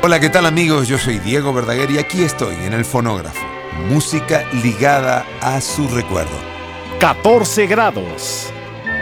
Hola, ¿qué tal amigos? Yo soy Diego Verdaguer y aquí estoy en el fonógrafo. Música ligada a su recuerdo. 14 grados.